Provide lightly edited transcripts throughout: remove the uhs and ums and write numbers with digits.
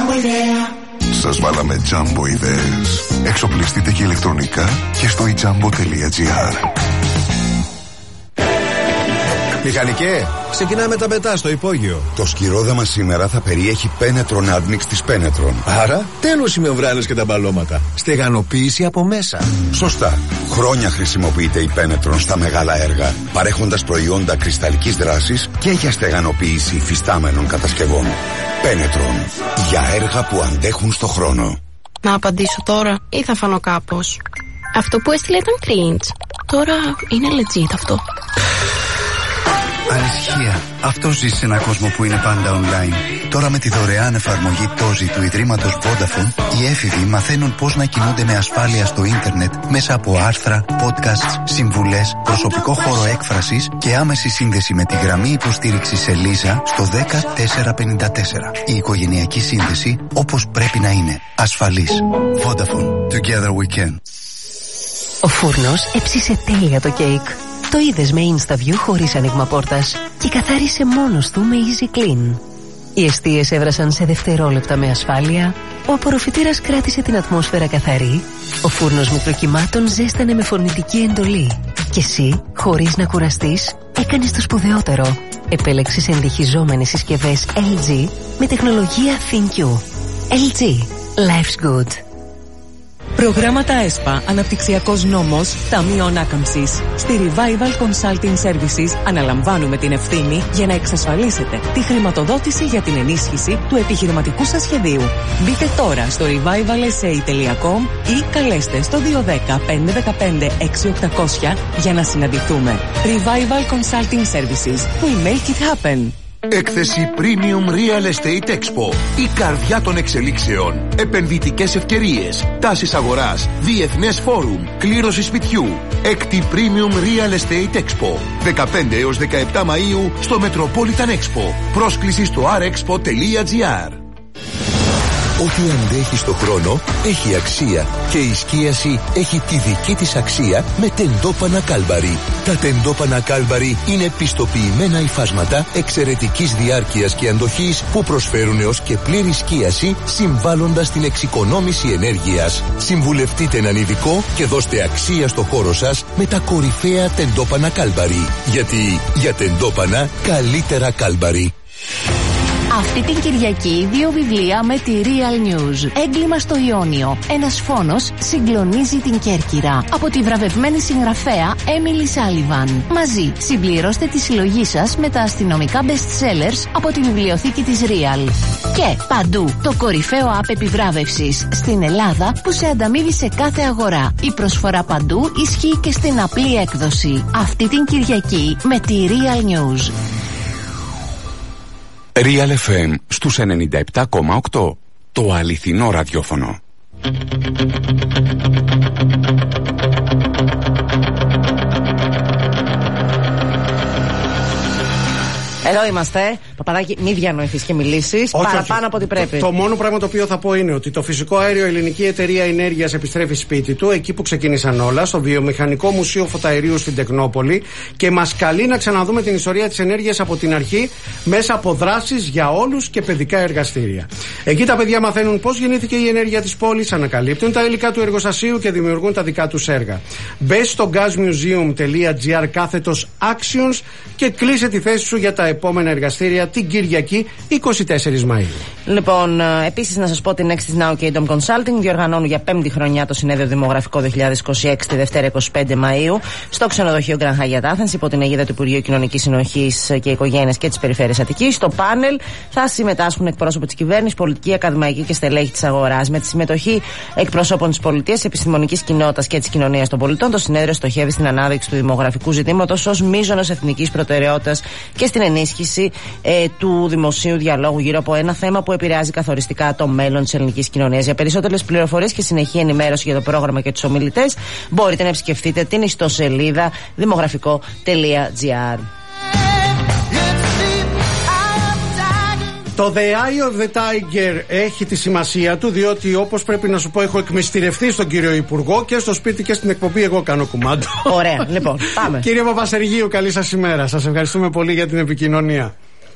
Jumbo ιδέα. Σας βάλαμε Jumbo ιδέες. Εξοπλιστείτε και ηλεκτρονικά και στο ijumbo.gr. Μηχανικέ, ξεκινάμε τα πετά στο υπόγειο. Το σκυρόδαμα σήμερα θα περιέχει Penetron Admix της Penetron. Άρα, τέλος οι μεμβράνες και τα μπαλώματα. Στεγανοποίηση από μέσα. Σωστά. Χρόνια χρησιμοποιείται η Penetron στα μεγάλα έργα, παρέχοντας προϊόντα κρυσταλλικής δράσης και για στεγανοποίηση υφιστάμενων κατασκευών. Penetron. Για έργα που αντέχουν στο χρόνο. Να απαντήσω τώρα ή θα φανώ κάπως? Αυτό που έστειλε ήταν cringe. Τώρα είναι legit αυτό. Ανησυχία. Αυτό ζει σε έναν κόσμο που είναι πάντα online. Τώρα με τη δωρεάν εφαρμογή Tozi του Ιδρύματος Vodafone, οι έφηβοι μαθαίνουν πώς να κινούνται με ασφάλεια στο ίντερνετ μέσα από άρθρα, podcasts, συμβουλές, προσωπικό χώρο έκφρασης και άμεση σύνδεση με τη γραμμή υποστήριξης Ελίζα στο 10454. Η οικογενειακή σύνδεση όπως πρέπει να είναι. Ασφαλής. Vodafone. Together we can. Ο φούρνος έψισε τέλεια το κέικ. Το είδες με InstaView χωρίς άνοιγμα πόρτας και καθάρισε μόνος του με Easy Clean. Οι εστίες έβρασαν σε δευτερόλεπτα με ασφάλεια, ο απορροφητήρας κράτησε την ατμόσφαιρα καθαρή, ο φούρνος μικροκυμάτων ζέστανε με φορνητική εντολή και εσύ, χωρίς να κουραστείς, έκανες το σπουδαιότερο. Επέλεξες εντυχιζόμενες συσκευές LG με τεχνολογία ThinQ. LG. Life's good. Προγράμματα ΕΣΠΑ, Αναπτυξιακός Νόμος, Ταμείο Ανάκαμψης. Στη Revival Consulting Services αναλαμβάνουμε την ευθύνη για να εξασφαλίσετε τη χρηματοδότηση για την ενίσχυση του επιχειρηματικού σας σχεδίου. Μπείτε τώρα στο revivalsa.com ή καλέστε στο 210 515 6800 για να συναντηθούμε. Revival Consulting Services. We make it happen. Έκθεση Premium Real Estate Expo. Η καρδιά των εξελίξεων. Επενδυτικές ευκαιρίες. Τάσεις αγοράς. Διεθνές φόρουμ. Κλήρωση σπιτιού. Έκτη Premium Real Estate Expo. 15 έως 17 Μαΐου στο Metropolitan Expo. Πρόσκληση στο rexpo.gr. Ό,τι αντέχει στο χρόνο έχει αξία και η σκίαση έχει τη δική της αξία με τεντόπανα Κάλμπαρι. Τα τεντόπανα Κάλμπαρι είναι πιστοποιημένα υφάσματα εξαιρετικής διάρκειας και αντοχής που προσφέρουν έως και πλήρη σκίαση συμβάλλοντας στην εξοικονόμηση ενέργειας. Συμβουλευτείτε έναν ειδικό και δώστε αξία στο χώρο σας με τα κορυφαία τεντόπανα Κάλμπαρι. Γιατί για τεντόπανα καλύτερα Κάλμπαρι. Αυτή την Κυριακή 2 βιβλία με τη Real News. Έγκλημα στο Ιόνιο. Ένας φόνος συγκλονίζει την Κέρκυρα. Από τη βραβευμένη συγγραφέα Emily Sullivan. Μαζί συμπληρώστε τη συλλογή σας με τα αστυνομικά best sellers από τη βιβλιοθήκη της Real. Και παντού το κορυφαίο app επιβράβευσης στην Ελλάδα που σε ανταμείβει σε κάθε αγορά. Η προσφορά παντού ισχύει και στην απλή έκδοση. Αυτή την Κυριακή με τη Real News. Real FM στους 97,8. Το αληθινό ραδιόφωνο. Εδώ είμαστε. Παπαδάκη, μη διανοηθείς και μιλήσεις παραπάνω από ό,τι πρέπει. Το μόνο πράγμα το οποίο θα πω είναι ότι το φυσικό αέριο Ελληνική Εταιρεία Ενέργειας επιστρέφει σπίτι του, εκεί που ξεκίνησαν όλα, στο Βιομηχανικό Μουσείο Φωταερίου στην Τεκνόπολη, και μας καλεί να ξαναδούμε την ιστορία της ενέργειας από την αρχή μέσα από δράσεις για όλους και παιδικά εργαστήρια. Εκεί τα παιδιά μαθαίνουν πώς γεννήθηκε η ενέργεια της πόλης, ανακαλύπτουν τα υλικά του εργοστασίου και δημιουργούν τα δικά τους έργα. Μπες στο gasmuseum.gr/actions και κλείσε τη θέση σου για τα επόμενα εργαστήρια την Κυριακή 24 Μαΐου. Λοιπόν, επίσης να σας πω την Nextis Now και η Dom Consulting διοργανώνουν για 5η χρονιά το συνέδριο Δημογραφικό 2026 τη Δευτέρα 25 Μαΐου στο ξενοδοχείο Grand Hyatt Athens υπό την αιγίδα του Υπουργείου Κοινωνικής Συνοχής και Οικογένειας και της Περιφέρειας Αττικής. Στο πάνελ θα συμμετάσχουν εκπρόσωποι της κυβέρνησης, πολιτικοί, ακαδημαϊκοί και στελέχη της αγοράς. Με τη συμμετοχή εκπροσώπων της πολιτείας, της επιστημονικής κοινότητας και της κοινωνίας των πολιτών, το συνέδριο στοχεύει στην ανάδειξη του δημογραφικού ζητήματος ως μείζωνος εθνικής προτεραιότητας και στην ενίσχυση του δημοσίου διαλόγου γύρω από ένα θέμα που επηρεάζει καθοριστικά το μέλλον της ελληνικής κοινωνίας. Για περισσότερες πληροφορίες και συνεχή ενημέρωση για το πρόγραμμα και τους ομιλητές, μπορείτε να επισκεφτείτε την ιστοσελίδα δημογραφικό.gr. Το The Eye of the Tiger έχει τη σημασία του, διότι όπως πρέπει να σου πω, έχω εκμυστηρευτεί στον κύριο Υπουργό και στο σπίτι και στην εκπομπή. Εγώ κάνω κουμάντο. Ωραία, λοιπόν, πάμε. Κύριε Παπασεργίου, καλή σας ημέρα. Σας ευχαριστούμε πολύ για την επικοινωνία.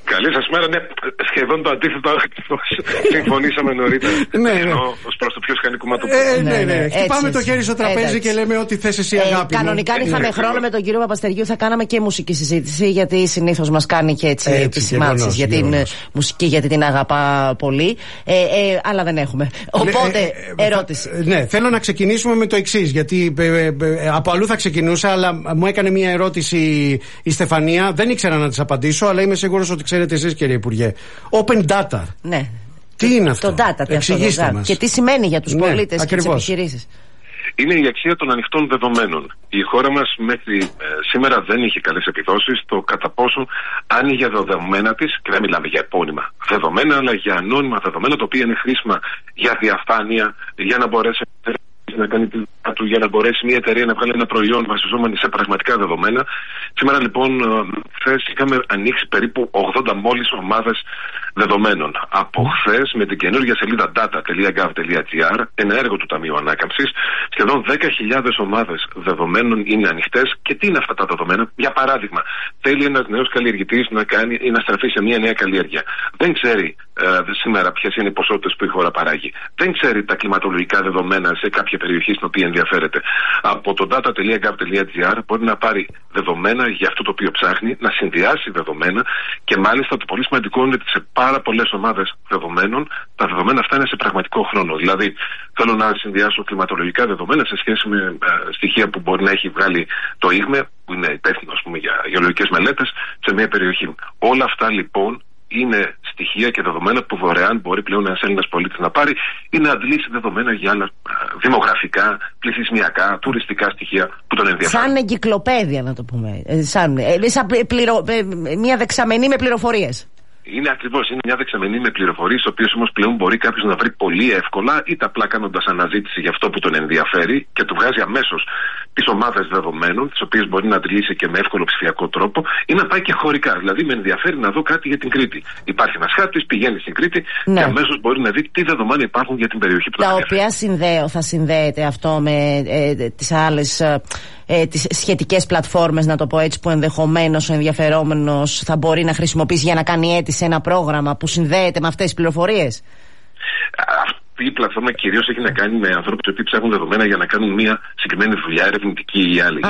Καλή σας μέρα, ναι, σχεδόν το αντίθετο συμφωνήσαμε νωρίτερα. Ως προς το πιο σκανή κομμάτι. Ναι. Χτυπάμε το χέρι στο τραπέζι και λέμε ό,τι θες εσύ, αγάπη μου. Κανονικά αν είχαμε χρόνο με τον κύριο Παπαστεριού θα κάναμε και μουσική συζήτηση, γιατί συνήθως μας κάνει και έτσι επισημάνσεις για την μουσική, γιατί την αγαπά πολύ. Αλλά δεν έχουμε. Οπότε, ερώτηση. Ναι, θέλω να ξεκινήσουμε με το εξής, γιατί από αλλού θα ξεκινούσα, αλλά μου έκανε μια ερώτηση η Στεφανία. Δεν ήξερα να της απαντήσω, αλλά είμαι σίγουρος ότι ξέρετε εσείς, κύριε Υπουργέ. Open data. Ναι. Τι είναι αυτό? Το data, εξηγήστε μας. Και τι σημαίνει για τους πολίτες και τις επιχειρήσεις. Είναι η αξία των ανοιχτών δεδομένων. Η χώρα μας μέχρι σήμερα δεν είχε καλές επιδόσεις στο κατά πόσο άνοιγε δεδομένα της, και δεν μιλάμε για επώνυμα δεδομένα, αλλά για ανώνυμα δεδομένα, τα οποία είναι χρήσιμα για διαφάνεια, για να μπορέσει να κάνει τη δουλειά του, για να μπορέσει μια εταιρεία να βγάλει ένα προϊόν βασιζόμενη σε πραγματικά δεδομένα. Σήμερα λοιπόν χθες είχαμε ανοίξει περίπου 80 μόλις ομάδες δεδομένων. Από χθες με την καινούργια σελίδα data.gov.gr, ένα έργο του Ταμείου Ανάκαμψης, σχεδόν 10.000 ομάδες δεδομένων είναι ανοιχτές. Και τι είναι αυτά τα δεδομένα? Για παράδειγμα, θέλει ένας νέος καλλιεργητής να κάνει ή να στραφεί σε μια νέα καλλιέργεια. Δεν ξέρει σήμερα ποιες είναι οι ποσότητες που η χώρα παράγει. Δεν ξέρει τα κλιματολογικά δεδομένα σε κάποια περιοχή στην οποία ενδιαφέρεται. Από το data.gov.gr μπορεί να πάρει δεδομένα για αυτό το οποίο ψάχνει, να συνδυάσει δεδομένα, και μάλιστα το πολύ σημαντικό είναι ότι σε πάρα πολλές ομάδες δεδομένων τα δεδομένα αυτά είναι σε πραγματικό χρόνο. Δηλαδή, θέλω να συνδυάσω κλιματολογικά δεδομένα σε σχέση με στοιχεία που μπορεί να έχει βγάλει το ΙΓΜΕ, που είναι υπεύθυνο, ας πούμε, για γεωλογικές μελέτες σε μια περιοχή. Όλα αυτά λοιπόν είναι στοιχεία και δεδομένα που δωρεάν μπορεί πλέον ένας Έλληνας πολίτης να πάρει ή να αντλήσει δεδομένα για άλλα δημογραφικά, πληθυσμιακά, τουριστικά στοιχεία που τον ενδιαφέρουν. Σαν εγκυκλοπαίδεια, να το πούμε. Μια δεξαμενή με πληροφορίες. Είναι ακριβώς, είναι μια δεξαμενή με πληροφορίες, οι οποίες όμως πλέον μπορεί κάποιος να βρει πολύ εύκολα, είτε απλά κάνοντας αναζήτηση για αυτό που τον ενδιαφέρει και του βγάζει αμέσως τις ομάδες δεδομένων, τις οποίες μπορεί να αντλήσει και με εύκολο ψηφιακό τρόπο, ή να πάει και χωρικά. Δηλαδή, με ενδιαφέρει να δω κάτι για την Κρήτη. Υπάρχει ένας χάρτης, πηγαίνει στην Κρήτη και αμέσως μπορεί να δει τι δεδομένα υπάρχουν για την περιοχή που τον ενδιαφέρει. Τα οποία θα συνδέεται αυτό με τις άλλες τις σχετικές πλατφόρμες, να το πω έτσι, που ενδεχομένως ο ενδιαφερόμενος θα μπορεί να χρησιμοποιήσει για να κάνει αίτηση σε ένα πρόγραμμα που συνδέεται με αυτές τις πληροφορίες. Αυτή η πλατφόρμα κυρίως έχει να κάνει με ανθρώπους που ψάχνουν δεδομένα για να κάνουν μια συγκεκριμένη δουλειά, ερευνητική ή άλλη.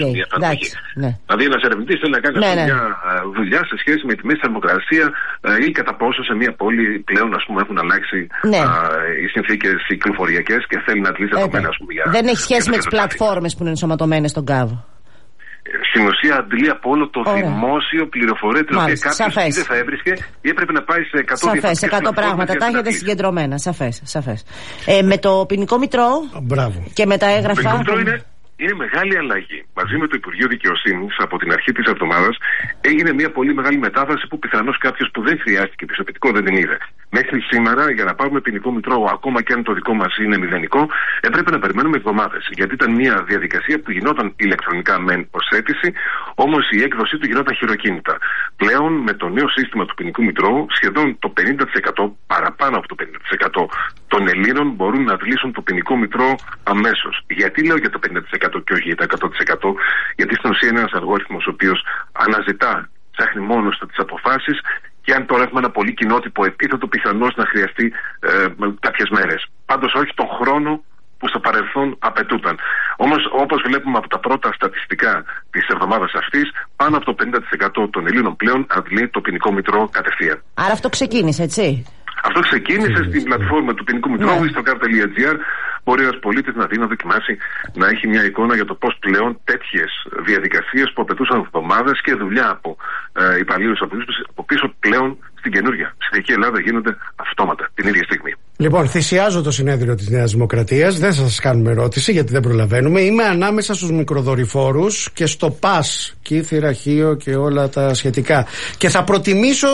Δηλαδή, ένας ερευνητής θέλει να κάνει μια δουλειά σε σχέση με τη μέση θερμοκρασία ή κατά πόσο σε μια πόλη πλέον, ας πούμε, έχουν αλλάξει οι συνθήκες κυκλοφοριακές και θέλει να αντλήσει δεδομένα. Δεν έχει σχέση με τις πλατφόρμες που είναι ενσωματωμένες στον ΚΑΒ. Στην ουσία αντλεί από όλο το δημόσιο πληροφορία, την οποία κάποιος είτε θα έβρισκε ή έπρεπε να πάει σε 100 διαφορετικές. Σε 100 πράγματα. Τα έχετε συγκεντρωμένα. Σαφές. Με το ποινικό μητρό και με τα έγγραφα. Το ποινικό μητρό είναι μεγάλη αλλαγή. Μαζί με το Υπουργείο Δικαιοσύνης, από την αρχή της εβδομάδας, έγινε μια πολύ μεγάλη μετάβαση που πιθανώς κάποιος που δεν χρειάστηκε πιστοποιητικό δεν την είδε. Μέχρι σήμερα, για να πάρουμε ποινικό μητρό, ακόμα και αν το δικό μας είναι μηδενικό, έπρεπε να περιμένουμε εβδομάδες. Γιατί ήταν μια διαδικασία που γινόταν ηλεκτρονικά μεν ως αίτηση, όμως η έκδοσή του γινόταν χειροκίνητα. Πλέον, με το νέο σύστημα του ποινικού μητρώου, σχεδόν το 50%, παραπάνω από το 50% των Ελλήνων μπορούν να αντλήσουν το ποινικό μητρό αμέσως. Γιατί λέω για το 50% και όχι για το 100%? Γιατί στην ουσία είναι ένας αλγόριθμος ο οποίος αναζητά, ψάχνει μόνος του τις αποφάσεις, και αν τώρα έχουμε ένα πολύ κοινότυπο επίθετο, πιθανώς να χρειαστεί κάποιες μέρες. Πάντως όχι τον χρόνο που στο παρελθόν απαιτούταν. Όμως, όπως βλέπουμε από τα πρώτα στατιστικά της εβδομάδας αυτής, πάνω από το 50% των Ελλήνων πλέον αντλεί το ποινικό μητρό κατευθείαν. Άρα αυτό ξεκίνησε, έτσι? Αυτό ξεκίνησε στην πλατφόρμα του ποινικού μητρώου ή στο car.gr. Μπορεί ένας πολίτης να δει, να δοκιμάσει, να έχει μια εικόνα για το πώς πλέον τέτοιες διαδικασίες που απαιτούσαν εβδομάδες και δουλειά από υπαλλήλους από πίσω, πλέον στην καινούργια ψηφιακή Ελλάδα γίνονται αυτόματα την ίδια στιγμή. Λοιπόν, θυσιάζω το συνέδριο της Νέας Δημοκρατίας. Δεν σας κάνουμε ερώτηση γιατί δεν προλαβαίνουμε. Είμαι ανάμεσα στους μικροδορυφόρους και στο ΠΑΣ, Κύθυρα, Χίο και όλα τα σχετικά. Και θα προτιμήσω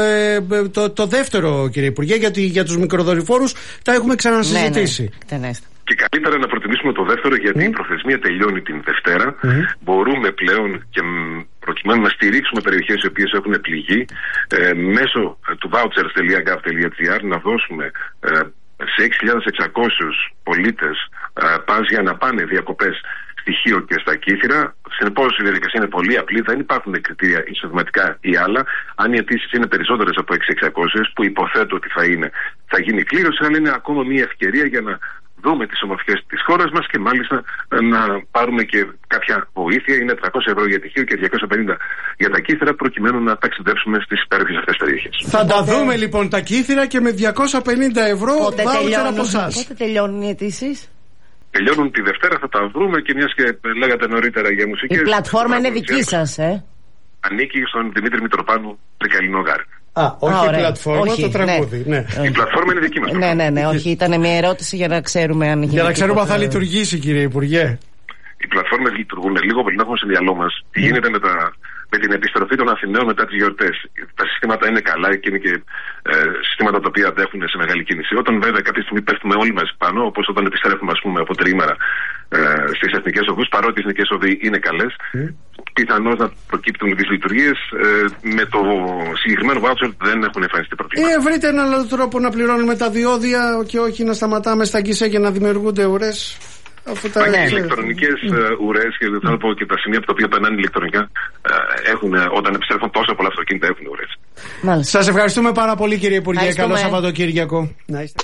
το δεύτερο, κύριε Υπουργέ, γιατί για τους μικροδορυφόρους τα έχουμε ξανασυζητήσει. Ναι. Και καλύτερα να προτιμήσουμε το δεύτερο, γιατί η προθεσμία τελειώνει την Δευτέρα. Μπορούμε πλέον, και προκειμένου να στηρίξουμε περιοχές οι οποίες έχουν πληγεί, μέσω του vouchers.gov.gr να δώσουμε σε 6.600 πολίτες πας για να πάνε διακοπές στοιχείο και στα κύθυρα. Συνεπώς η διαδικασία είναι πολύ απλή, δεν υπάρχουν κριτήρια εισοδηματικά ή άλλα. Αν οι αιτήσεις είναι περισσότερες από 6.600, που υποθέτω ότι θα γίνει κλήρωση, αλλά είναι ακόμα μια ευκαιρία για να δούμε τις ομορφιές της χώρας μας και μάλιστα να πάρουμε και κάποια βοήθεια. Είναι 300 ευρώ για τυχείο και 250 για τα κύθυρα, προκειμένου να ταξιδέψουμε στις υπέροχες αυτές περιοχές. Θα τα δούμε λοιπόν τα κύθυρα και με 250 ευρώ βάουτσερ από εσάς. Πότε τελειώνουν οι αιτήσεις? Τελειώνουν τη Δευτέρα, θα τα βρούμε, και μιας και λέγατε νωρίτερα για μουσικές. Η πλατφόρμα είναι δική σας, Ανήκει στον Δημήτρη Μητροπάνου Τρικαλινό Γάρι. Όχι η πλατφόρμα, το τραγούδι. Ναι. Η πλατφόρμα είναι δική μας. Ναι, όχι, ήταν μια ερώτηση για να ξέρουμε αν για να ξέρουμε αν θα λειτουργήσει, κύριε Υπουργέ. Οι πλατφόρμες λειτουργούν λίγο πολύ, να έχουμε στο μυαλό μας τι γίνεται με την επιστροφή των Αθηναίων μετά τις γιορτές. Τα συστήματα είναι καλά και είναι και συστήματα τα οποία αντέχουν σε μεγάλη κίνηση. Όταν βέβαια κάποια στιγμή πέφτουμε όλοι μας πάνω, όπως όταν επιστρέφουμε ας πούμε από τριήμερα στις εθνικές οδούς, παρότι οι εθνικές οδοί είναι καλές, πιθανώς να προκύπτουν δυσλειτουργίες. Με το συγκεκριμένο βάουτσερ δεν έχουν εμφανιστεί προβλήματα. Βρείτε έναν άλλο τρόπο να πληρώνουμε τα διόδια και όχι να σταματάμε στα γκισέ και να δημιουργούνται ουρές. Οι ηλεκτρονικές ουρές και θα πω και τα σημεία από τα οποία περνάνε ηλεκτρονικά έχουν, όταν επιστρέφουν τόσα πολλά αυτοκίνητα, έχουν ουρές. Σας ευχαριστούμε πάρα πολύ, κύριε Υπουργέ. Καλό Σαββατοκύριακο. Να είστε.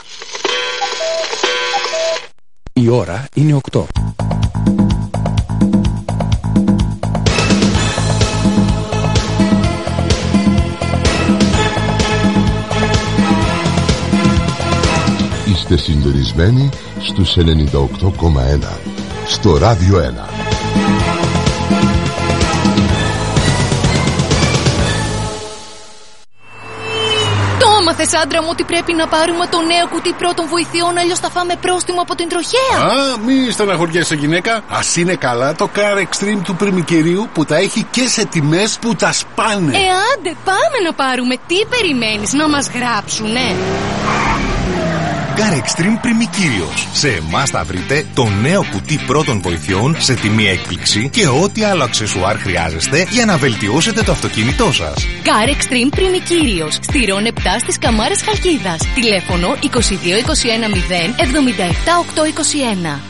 Η ώρα είναι 8. Είστε συντονισμένοι στους 98,1 στο Ράδιο 1. Έμαθες, άντρα μου, ότι πρέπει να πάρουμε το νέο κουτί πρώτων βοηθειών, αλλιώς θα φάμε πρόστιμο από την τροχέα. Μη στεναχωριέσαι, γυναίκα. Ας είναι καλά το Car Extreme του Πριμικυρίου που τα έχει και σε τιμές που τα σπάνε. Άντε, πάμε να πάρουμε. Τι περιμένεις, να μας γράψουνε? Car Extreme Πριμικύριος. Σε εμάς θα βρείτε το νέο κουτί πρώτων βοηθειών σε τιμή έκπληξη και ό,τι άλλο αξεσουάρ χρειάζεστε για να βελτιώσετε το αυτοκίνητό σας. Car Extreme Πριμικύριος. Στηρών 7 στις Καμάρες Χαλκίδας. Τηλέφωνο 22 21 0 77 821.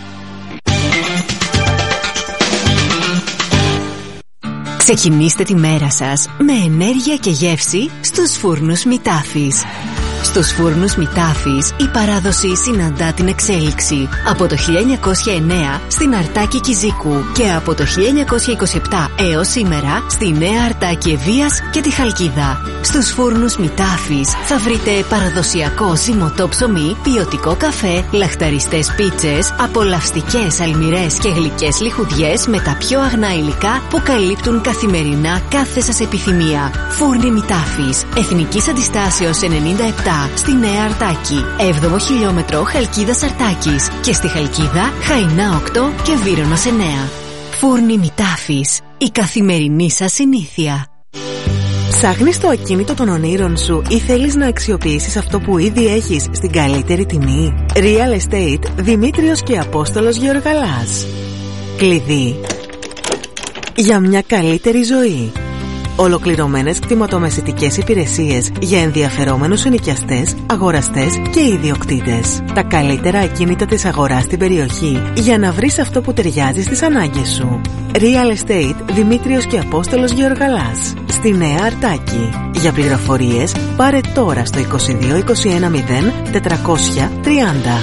Ξεκινήστε τη μέρα σας με ενέργεια και γεύση στους φούρνους Μητάφης. Στους φούρνους Μητάφης η παράδοση συναντά την εξέλιξη. Από το 1909 στην Αρτάκη Κιζίκου και από το 1927 έως σήμερα στη Νέα Αρτάκη Ευβοίας και τη Χαλκίδα. Στους φούρνους Μητάφης θα βρείτε παραδοσιακό ζυμωτό ψωμί, ποιοτικό καφέ, λαχταριστές πίτσες, απολαυστικές αλμυρές και γλυκές λιχουδιές με τα πιο αγνά υλικά που καλύπτουν καθημερινά κάθε σας επιθυμία. Φούρνοι Μητάφης, Εθνικής Αντιστάσεως 97 στη Νέα Αρτάκη, 7ο χιλιόμετρο Χαλκίδας Αρτάκης και στη Χαλκίδα Χαϊνά 8 και Βύρωνας 9. Φούρνοι Μητάφης, η καθημερινή σας συνήθεια. Ψάχνεις το ακίνητο των ονείρων σου ή θέλεις να αξιοποιήσεις αυτό που ήδη έχεις στην καλύτερη τιμή? Real Estate Δημήτριος και Απόστολος Γεωργαλάς. Κλειδί για μια καλύτερη ζωή. Ολοκληρωμένες κτηματομεσητικές υπηρεσίες για ενδιαφερόμενους ενοικιαστές, αγοραστές και ιδιοκτήτες. Τα καλύτερα ακίνητα της αγοράς στην περιοχή για να βρεις αυτό που ταιριάζει στις ανάγκες σου. Real Estate Δημήτριος και Απόστολος Γεωργαλάς. Στη Νέα Αρτάκη. Για πληροφορίες πάρε τώρα στο 22 21 0 430.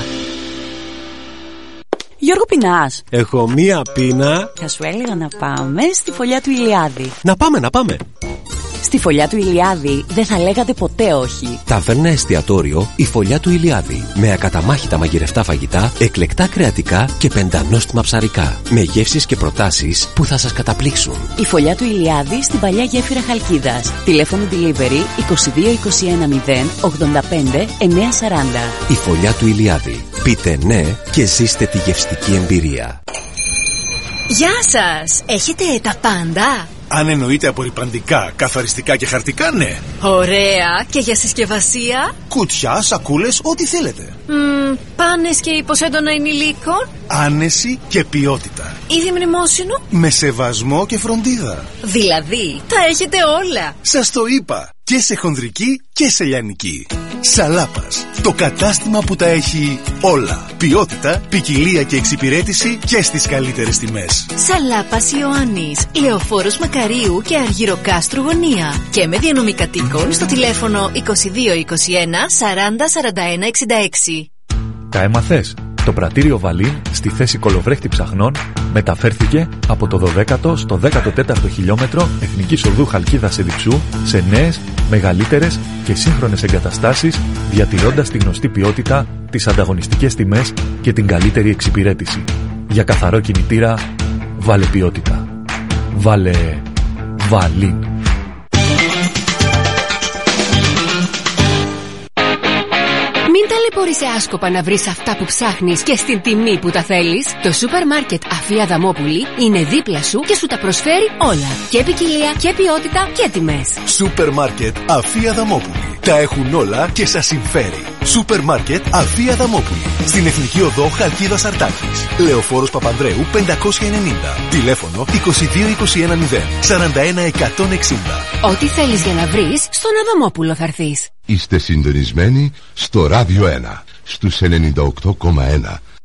Γιώργο, πεινάς? Έχω μία πείνα. Θα σου έλεγα να πάμε στη Φωλιά του Ηλιάδη. Να πάμε. Στη Φωλιά του Ηλιάδη δεν θα λέγατε ποτέ όχι. Ταβέρνα εστιατόριο η Φωλιά του Ηλιάδη. Με ακαταμάχητα μαγειρευτά φαγητά, εκλεκτά κρεατικά και πεντανόστιμα ψαρικά. Με γεύσεις και προτάσεις που θα σας καταπλήξουν. Η Φωλιά του Ηλιάδη στην παλιά γέφυρα Χαλκίδας. Τηλέφωνο delivery 22 21 0 85 940. Η Φωλιά του Ηλιάδη. Πείτε ναι και ζήστε τη γευστική εμπειρία. Γεια σας! Έχετε τα πάντα? Αν εννοείται απορριπαντικά, καθαριστικά και χαρτικά, ναι. Ωραία! Και για συσκευασία? Κουτιά, σακούλες, ό,τι θέλετε. Πάνες και υποσέντονα ενηλίκων? Άνεση και ποιότητα. Είδη μνημόσυνο? Με σεβασμό και φροντίδα. Δηλαδή, τα έχετε όλα. Σας το είπα. και σε χονδρική και σε λιανική. Σαλάπας, το κατάστημα που τα έχει όλα. Ποιότητα, ποικιλία και εξυπηρέτηση και στις καλύτερες τιμές. Σαλάπας Ιωάννης, Λεωφόρος Μακαρίου και Αργυροκάστρου γωνία. Και με διανομή κατοίκων στο τηλέφωνο 2221 40 41 66. Τα έμαθες? Το πρατήριο Βαλίν στη θέση κολοβρέχτη ψαχνών μεταφέρθηκε από το 12ο στο 14ο χιλιόμετρο Εθνικής Οδού Χαλκίδας Εδιψού σε νέες, μεγαλύτερες και σύγχρονες εγκαταστάσεις, διατηρώντας τη γνωστή ποιότητα, τις ανταγωνιστικές τιμές και την καλύτερη εξυπηρέτηση. Για καθαρό κινητήρα, βάλε ποιότητα. Βάλε Βαλίν. Μην ταλαιπωρείσαι άσκοπα να βρεις αυτά που ψάχνεις και στην τιμή που τα θέλεις. Το σούπερ μάρκετ Αφία Δαμόπουλη είναι δίπλα σου και σου τα προσφέρει όλα. Και ποικιλία και ποιότητα και τιμές. Σούπερ μάρκετ Αφία Δαμόπουλη. Τα έχουν όλα και σας συμφέρει. Σούπερ μάρκετ Αφία Δαμόπουλη. Στην Εθνική Οδό Χαλκίδας Αρτάκης. Λεωφόρος Παπανδρέου 590. Τηλέφωνο 2221 0 41 160. Ό,τι θέλεις για να βρεις, στον Αδαμόπουλο θα έρθεις. Είστε συντονισμένοι στο Ράδιο 1 στους 98,1